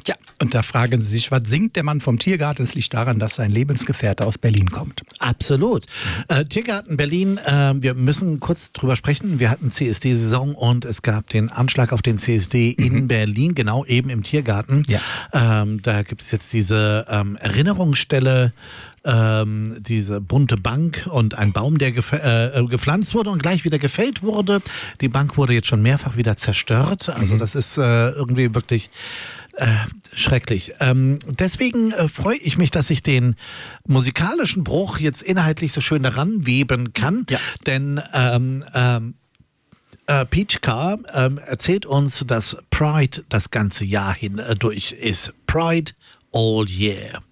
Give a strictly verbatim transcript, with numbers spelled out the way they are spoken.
Ja, und da fragen Sie sich, was singt der Mann vom Tiergarten? Es liegt daran, dass sein Lebensgefährte aus Berlin kommt. Absolut. Äh, Tiergarten Berlin, äh, wir müssen kurz drüber sprechen. Wir hatten C S D-Saison und es gab den Anschlag auf den C S D mhm. in Berlin, genau eben im Tiergarten. Ja. Ähm, da gibt es jetzt diese ähm, Erinnerungsstelle, Ähm, diese bunte Bank und ein Baum, der gef- äh, gepflanzt wurde und gleich wieder gefällt wurde. Die Bank wurde jetzt schon mehrfach wieder zerstört. Also mhm. das ist äh, irgendwie wirklich äh, schrecklich. Ähm, deswegen äh, freue ich mich, dass ich den musikalischen Bruch jetzt inhaltlich so schön daran weben kann. Ja. Denn ähm, ähm, äh, Peach Car ähm, erzählt uns, dass Pride das ganze Jahr hindurch ist. Pride all year.